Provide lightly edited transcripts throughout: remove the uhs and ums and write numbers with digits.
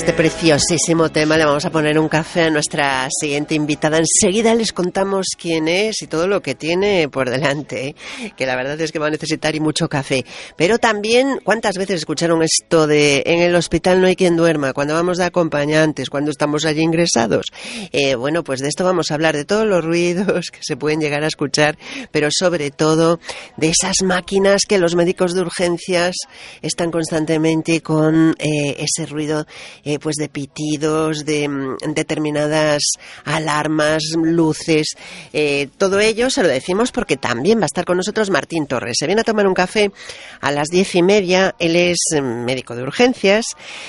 este preciosísimo tema le vamos a poner un café a nuestra siguiente invitada. Enseguida les contamos quién es y todo lo que tiene por delante, ¿eh? Que la verdad es que va a necesitar y mucho café. Pero también, ¿cuántas veces escucharon esto de en el hospital no hay quien duerma? Cuando vamos de acompañantes, cuando estamos allí ingresados. Bueno, pues de esto vamos a hablar, de todos los ruidos que se pueden llegar a escuchar, pero sobre todo de esas máquinas que los médicos de urgencias están constantemente con ese ruido pues de pitidos, de determinadas alarmas, luces, todo ello se lo decimos porque también va a estar con nosotros Martín Torres. Se viene a tomar un café a las 10:30. Él es médico de urgencias,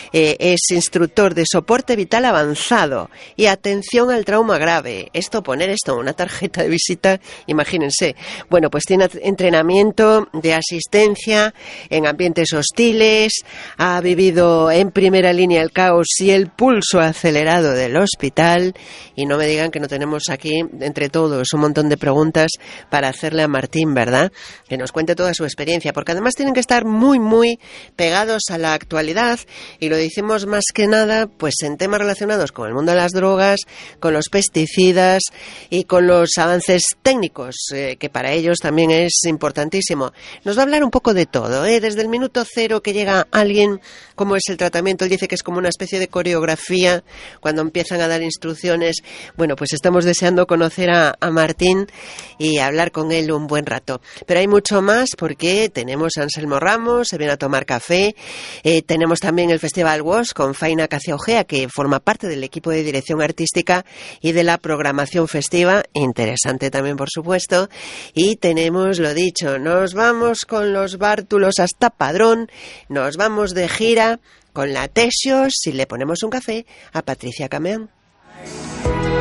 es instructor de soporte vital avanzado y atención al trauma grave. Poner esto en una tarjeta de visita, imagínense. Bueno, pues tiene entrenamiento de asistencia en ambientes hostiles, ha vivido en primera línea el caos y el pulso acelerado del hospital, y no me digan que no tenemos aquí entre todos un montón de preguntas para hacerle a Martín, ¿verdad? Que nos cuente toda su experiencia, porque además tienen que estar muy, muy pegados a la actualidad, y lo decimos más que nada pues en temas relacionados con el mundo de las drogas, con los pesticidas y con los avances técnicos, que para ellos también es importantísimo. Nos va a hablar un poco de todo, desde el minuto cero que llega alguien, cómo es el tratamiento. Él dice que es como una especie de coreografía cuando empiezan a dar instrucciones. Bueno, pues estamos deseando conocer a Martín y hablar con él un buen rato. Pero hay mucho más, porque tenemos a Anselmo Ramos, se viene a tomar café, tenemos también el Festival WOS con Faina Caciaojea, que forma parte del equipo de dirección artística y de la programación festiva, interesante también por supuesto, y tenemos, lo dicho, nos vamos con los bártulos hasta Padrón, nos vamos de gira con la Tesios y le ponemos un café a Patricia Cameón.